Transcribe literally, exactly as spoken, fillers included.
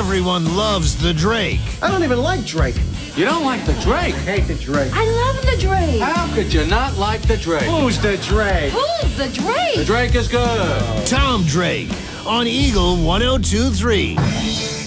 Everyone loves the Drake. I don't even like Drake. You don't like the Drake? I hate the Drake. I love the Drake. How could you not like the Drake? Who's the Drake? Who's the Drake? The Drake is good. Tom Drake on Eagle one oh two three.